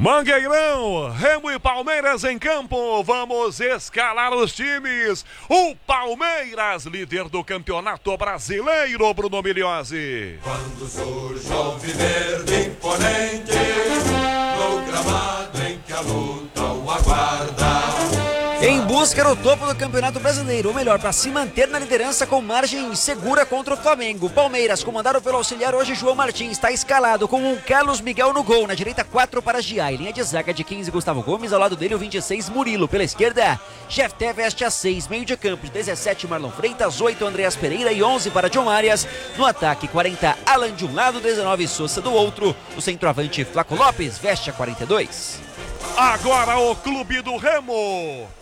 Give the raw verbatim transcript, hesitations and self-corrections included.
Mangueirão, Remo e Palmeiras em campo, vamos escalar os times. O Palmeiras, líder do Campeonato Brasileiro, Bruno Miliose. Quando surge o alviverde imponente, no gramado em que a luta o aguarda. Em busca do topo do Campeonato Brasileiro, ou melhor, para se manter na liderança com margem segura contra o Flamengo. Palmeiras, comandado pelo auxiliar hoje João Martins, está escalado com um Carlos Miguel no gol. Na direita, quatro para Giai. Linha de zaga de quinze, Gustavo Gomes. Ao lado dele, o vinte e seis, Murilo. Pela esquerda, Jefté veste a seis. Meio de campo, dezessete, Marlon Freitas. oito, Andreas Pereira. E onze para John Arias. No ataque, quarenta, Alan de um lado. dezenove, Sousa do outro. O centroavante, Flaco Lopes, veste a quarenta e dois. Agora o Clube do Remo.